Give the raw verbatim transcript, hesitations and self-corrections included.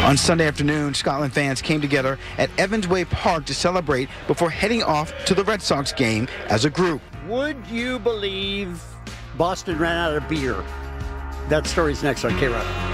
On Sunday afternoon, Scotland fans came together at Evans Way Park to celebrate before heading off to the Red Sox game as a group. Would you believe Boston ran out of beer? That story's next on K-Rock.